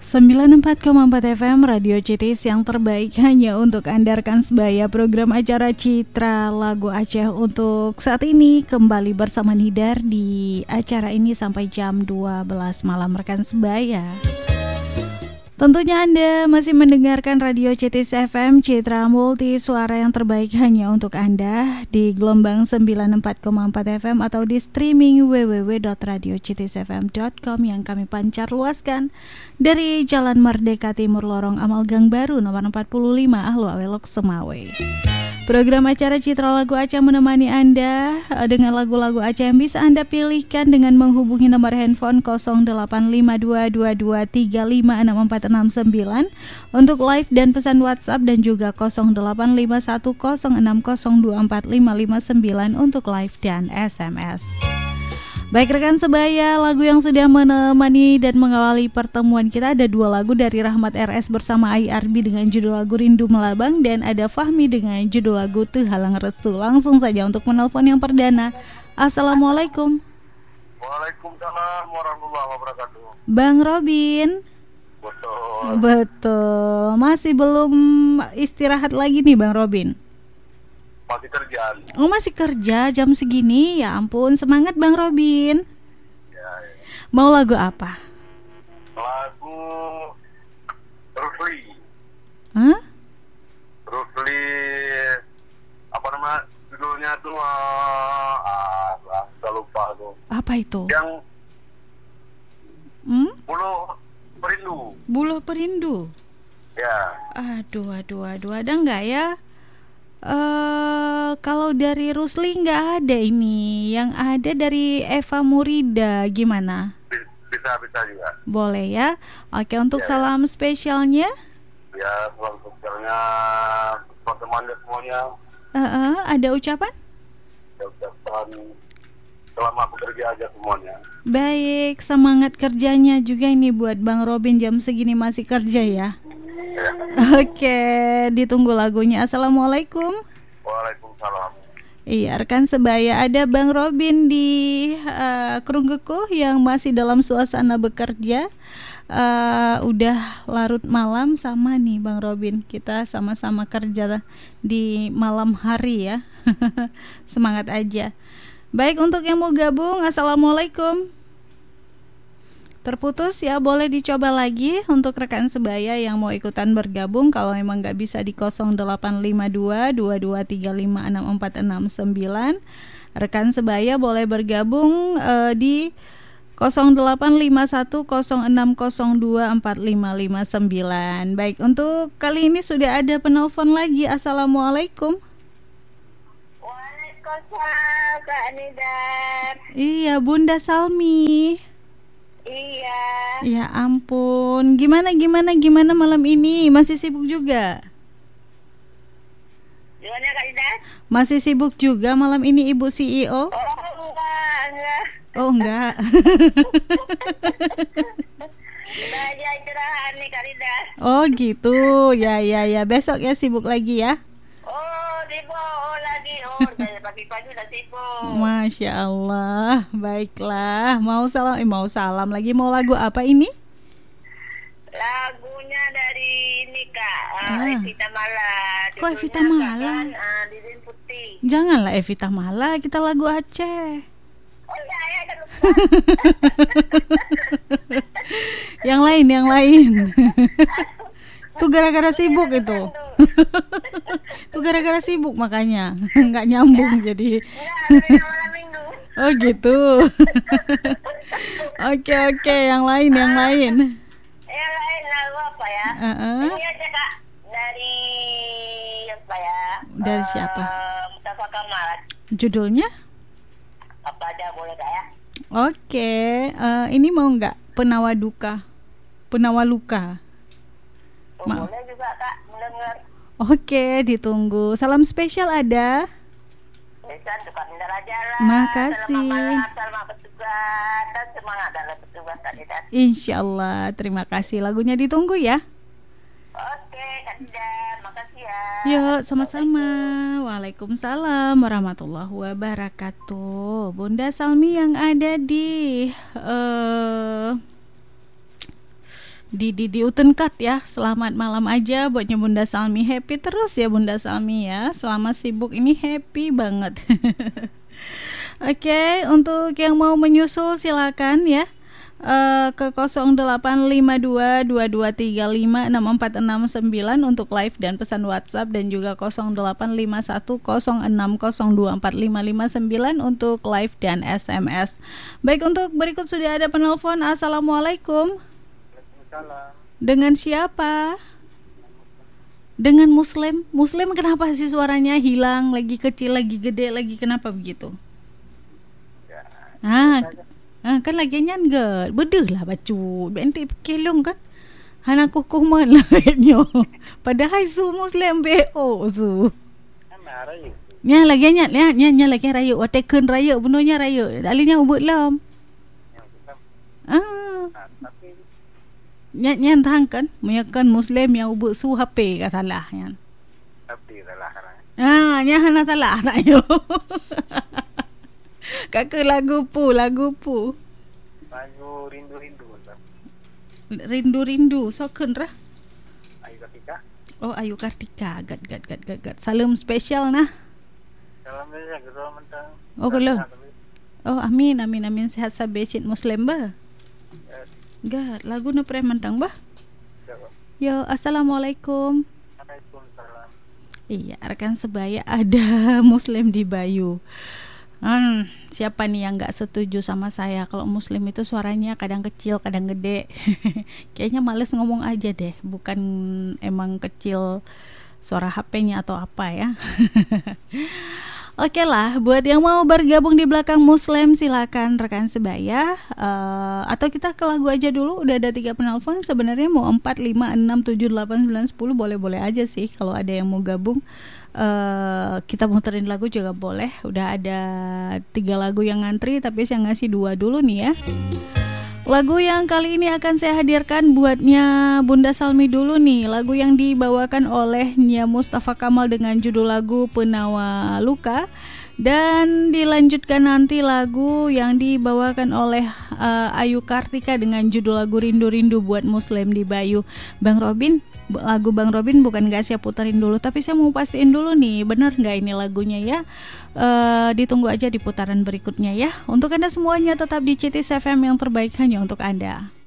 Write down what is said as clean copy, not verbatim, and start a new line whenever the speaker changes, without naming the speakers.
94,4 FM Radio Citis yang terbaik hanya untuk Anda rekan sebaya. Program acara Citra Lagu Aceh untuk saat ini kembali bersama Nidar di acara ini sampai jam 12 malam rekan sebaya. Tentunya Anda masih mendengarkan Radio Citis FM, Citra Multi Suara yang terbaik hanya untuk Anda di gelombang 94,4 FM atau di streaming www.radiocitisfm.com yang kami pancar luaskan dari Jalan Merdeka Timur Lorong Amal Gang Baru nomor 45 Ahlu Awelok Semawe. Program acara Citra Lagu Aceh menemani Anda dengan lagu-lagu Aceh yang bisa Anda pilihkan dengan menghubungi nomor handphone 085222356469 untuk live dan pesan WhatsApp dan juga 085106024559 untuk live dan SMS. Baik rekan sebaya, lagu yang sudah menemani dan mengawali pertemuan kita ada dua lagu dari Rahmat RS bersama IRB dengan judul lagu Rindu Melabang dan ada Fahmi dengan judul lagu Tehalang Restu. Langsung saja untuk menelpon yang perdana. Assalamualaikum.
Waalaikumsalam warahmatullahi wabarakatuh.
Bang Robin. Betul. Masih belum istirahat lagi nih Bang Robin?
Masih kerjaan.
Oh masih kerja jam segini? Ya ampun, semangat Bang Robin.
Ya.
Mau lagu apa?
Lagu Rusli.
Hah?
Rusli apa nama judulnya tuh? Saya lupa tuh.
Apa itu?
Yang Buluh Perindu.
Buluh Perindu.
Ya.
Aduh, ada nggak ya? Kalau dari Rusli nggak ada ini. Yang ada dari Eva Murida, gimana?
Bisa juga.
Boleh ya. Oke, untuk
Ya.
salam spesialnya?
Ya, salam spesialnya buat teman-teman semuanya.
Ada ucapan?
Ya, ucapan selamat bekerja aja semuanya.
Baik, semangat kerjanya juga ini buat Bang Robin jam segini masih kerja ya.
Ya.
Oke, ditunggu lagunya. Assalamualaikum.
Waalaikumsalam.
Iya, rekan sebaya, ada Bang Robin di Krunggeku yang masih dalam suasana bekerja. Udah larut malam sama nih Bang Robin. Kita sama-sama kerja di malam hari ya. Semangat aja. Baik, untuk yang mau gabung, Assalamualaikum. Terputus ya, boleh dicoba lagi untuk rekan sebaya yang mau ikutan bergabung. Kalau memang gak bisa di 0852-2235-6469, rekan sebaya boleh bergabung di 085106024559. Baik, untuk kali ini sudah ada penelpon lagi. Assalamualaikum.
Waalaikumsalam Kak Nidar.
Iya, Bunda Salmi.
Iya.
Ya ampun, gimana malam ini? Masih sibuk juga?
Gimana Kak Nidar?
Masih sibuk juga malam ini Ibu CEO?
Enggak.
Oh enggak.
Udah aja istirahat nih Kak Nidar.
Oh gitu, ya. Besok ya sibuk lagi ya?
Sibuk lagi. Dari pagi-pagi udah sibuk.
Masya Allah, baiklah. Mau salam lagi. Mau lagu apa ini?
Lagunya dari ini Kak, Evita Mala.
Kok Evita Mala?
Lilin Putih.
Janganlah Evita Mala, kita lagu Aceh.
Oh iya, ada lupa.
Yang lain. Itu gara-gara sibuk itu. Itu gara-gara sibuk makanya nggak nyambung ya. Jadi.
Enggak, malam minggu.
Oh gitu. Oke, yang lain.
Yang lain lagu apa ya? Ini aja Kak, dari apa ya?
Dari siapa?
Mustafa Kamal.
Judulnya?
Apa aja boleh Kak ya?
Oke, ini mau nggak Penawa Luka?
Boleh juga Kak, mendengar.
Oke, ditunggu. Salam spesial ada?
Bisa tukar Nidar aja lah.
Makasih.
Selamat bertugas dan semangat dalam bertugas Kak Nidar.
Insyaallah, terima kasih. Lagunya ditunggu ya.
Oke Kak Nidar, makasih ya.
Yuk, sama-sama. Waalaikumsalam warahmatullahi wabarakatuh. Bunda Salmi yang ada di di Utenkat ya. Selamat malam aja buatnya Bunda Salmi. Happy terus ya Bunda Salmi ya. Selama sibuk ini happy banget. Oke, untuk yang mau menyusul silakan ya. Ke 085222356469 untuk live dan pesan WhatsApp, dan juga 085106024559 untuk live dan SMS. Baik, untuk berikut sudah ada penelpon. Assalamualaikum. Dengan siapa? Dengan Muslim. Muslim, kenapa sih suaranya hilang? Lagi kecil, lagi gede, lagi kenapa begitu? Kan lagi nyan bedeh lah bacu benti kelong kan hana kukuh man lah nyo padahal su Muslim BO su nya lagi nya lagi raya watekeun raya bunonya raya alinya ubut lam nya tang kan menyakan Muslim yang ubut su HP ka salah nyan tapi salah nya hana salah tak yo. Kakak lagu pu Lagu rindu soken rah Ayu Kartika. Oh, Ayu Kartika. Gat. Salam spesial nah. Salam spesial mentang. Oh, kalau. Oh, amin. Sehat sabecit Muslim bah. Gat, lagu na pre mentang bah. Yo, assalamualaikum. Waalaikumsalam. Iya, rekan sebaya ada Muslim di Bayu. Siapa nih yang gak setuju sama saya kalau Muslim itu suaranya kadang kecil kadang gede. Kayaknya males ngomong aja deh, bukan emang kecil suara HP-nya atau apa ya. Oke lah, buat yang mau bergabung di belakang Muslim silakan rekan sebaya. Atau kita ke lagu aja dulu. Udah ada 3 penelpon. Sebenarnya mau 4, 5, 6, 7, 8, 9, 10 boleh-boleh aja sih kalau ada yang mau gabung. Kita muterin lagu juga boleh. Udah ada 3 lagu yang ngantri, tapi saya ngasih 2 dulu nih ya. Lagu yang kali ini akan saya hadirkan buatnya Bunda Salmi dulu nih. Lagu yang dibawakan oleh Nya Mustafa Kamal dengan judul lagu Penawa Luka. Dan dilanjutkan nanti lagu yang dibawakan oleh Ayu Kartika dengan judul lagu Rindu-Rindu buat Muslim di Bayu. Bang Robin, lagu Bang Robin bukan gak saya puterin dulu, tapi saya mau pastiin dulu nih, benar gak ini lagunya ya. Ditunggu aja di putaran berikutnya ya. Untuk Anda semuanya tetap di CITIS FM yang terbaik hanya untuk Anda.